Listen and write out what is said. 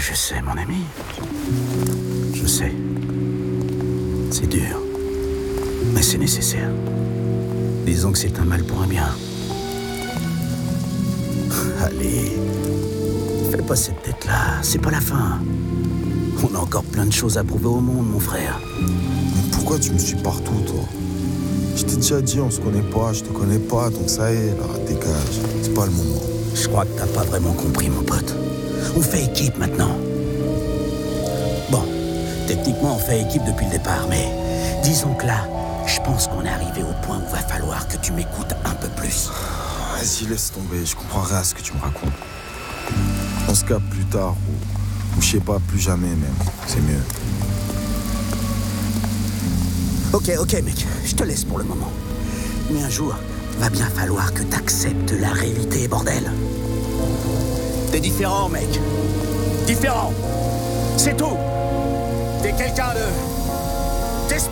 Je sais, mon ami. Je sais. C'est dur. Mais c'est nécessaire. Disons que c'est un mal pour un bien. Allez. Fais pas cette tête-là. C'est pas la fin. On a encore plein de choses à prouver au monde, mon frère. Mais pourquoi tu me suis partout, toi? Je t'ai déjà dit, on se connaît pas, je te connais pas, donc ça y est, là, dégage. C'est pas le moment. Je crois que t'as pas vraiment compris, mon pote. On fait équipe maintenant. Bon, techniquement, on fait équipe depuis le départ, mais disons que là, je pense qu'on est arrivé au point où va falloir que tu m'écoutes un peu plus. Vas-y, laisse tomber, je comprends rien à ce que tu me racontes. On se capte plus tard, ou je sais pas, plus jamais même. C'est mieux. Ok, mec, je te laisse pour le moment. Mais un jour, va bien falloir que t'acceptes la réalité, bordel. T'es différent, mec. Différent. C'est tout. T'es quelqu'un de